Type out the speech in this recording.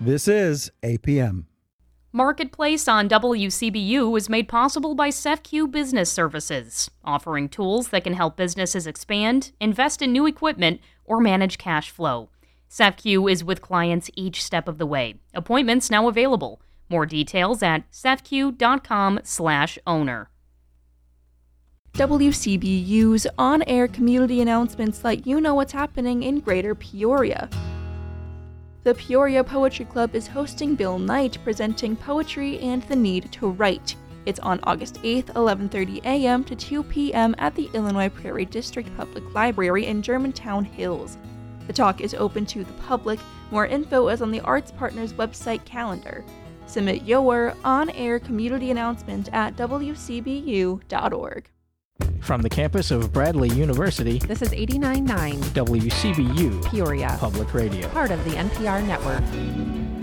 This is APM. Marketplace on WCBU is made possible by CEFCU Business Services, offering tools that can help businesses expand, invest in new equipment, or manage cash flow. CEFCU is with clients each step of the way. Appointments now available. More details at cefcu.com/owner. WCBU's on-air community announcements let you know what's happening in Greater Peoria. The Peoria Poetry Club is hosting Bill Knight presenting Poetry and the Need to Write. It's on August 8th, 11:30 a.m. to 2 p.m. at the Illinois Prairie District Public Library in Germantown Hills. The talk is open to the public. More info is on the Arts Partners website calendar. Submit your on-air community announcement at wcbu.org. From the campus of Bradley University, this is 89.9 WCBU Peoria Public Radio, part of the NPR network.